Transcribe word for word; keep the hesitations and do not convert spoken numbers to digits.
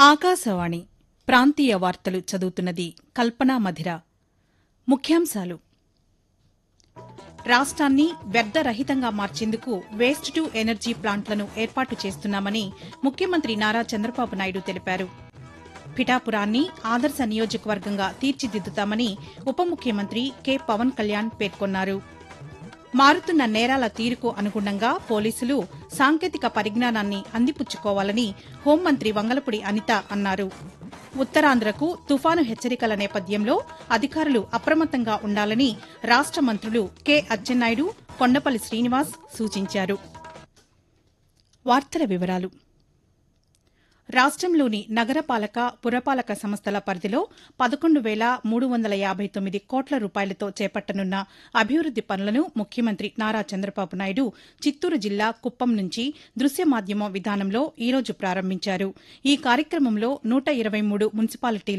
ఆకాశవాణి ప్రాంతీయ వార్తలు చదువుతున్నది కల్పనా మధిర. ముఖ్యాంశాలు: రాష్ట్రాన్ని వ్యర్థరహితంగా మార్చేందుకు వేస్ట్ టు ఎనర్జీ ప్లాంట్లను ఏర్పాటు చేస్తున్నామని ముఖ్యమంత్రి నారా చంద్రబాబు నాయుడు తెలిపారు. పిఠాపురాన్ని ఆదర్శ నియోజకవర్గంగా తీర్చిదిద్దుతామని ఉప ముఖ్యమంత్రి కె పవన్ కళ్యాణ్ పేర్కొన్నారు. మారుతున్న నేరాల తీరుకు అనుగుణంగా పోలీసులు సాంకేతిక పరిజ్ఞానాన్ని అందిపుచ్చుకోవాలని హోంమంత్రి వంగలపూడి అనిత అన్నారు. ఉత్తరాంధ్రకు తుపాను హెచ్చరికల నేపథ్యంలో అధికారులు అప్రమత్తంగా ఉండాలని రాష్ట మంత్రులు కె అచ్చెన్నాయుడు, కొండపల్లి శ్రీనివాస్ సూచించారు. వార్తల వివరాలు: రాష్టంలోని నగరపాలక, పురపాలక సంస్థల పరిధిలో పదకొండు వేల మూడు వందల యాబై తొమ్మిది కోట్ల రూపాయలతో చేపట్టనున్న అభివృద్ది పనులను ముఖ్యమంత్రి నారా చంద్రబాబు నాయుడు చిత్తూరు జిల్లా కుప్పం నుంచి దృశ్య మాధ్యమం విధానంలో ఈ రోజు ప్రారంభించారు. ఈ కార్యక్రమంలో నూట ఇరవై మూడు మున్సిపాలిటీలు